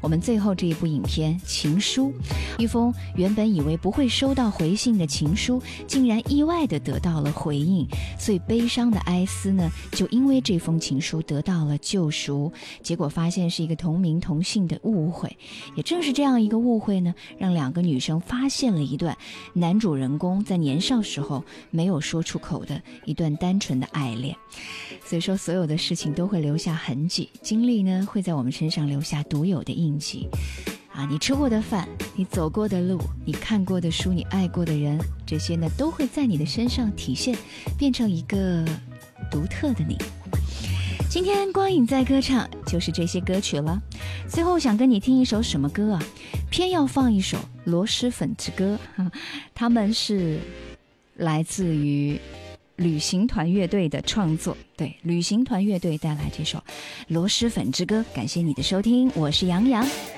我们最后这一部影片《情书》，一封原本以为不会收到回信的情书，竟然意外地得到了回应。最悲伤的哀思呢，就因为这封情书得到了救赎，结果发现是一个同名同姓的误会。也正是这样一个误会呢，让两个女生发现了一段男主人公在年少时候没有说出口的一段单纯的爱恋。所以说，所有的事情都会留下痕迹，经历呢会在我们身上留下独有的印记啊，你吃过的饭，你走过的路，你看过的书，你爱过的人，这些呢都会在你的身上体现，变成一个独特的你。今天光影在歌唱就是这些歌曲了。最后想跟你听一首什么歌啊？偏要放一首螺蛳粉之歌，他们是来自于旅行团乐队的创作，对，旅行团乐队带来这首螺蛳粉之歌。感谢你的收听，我是杨洋。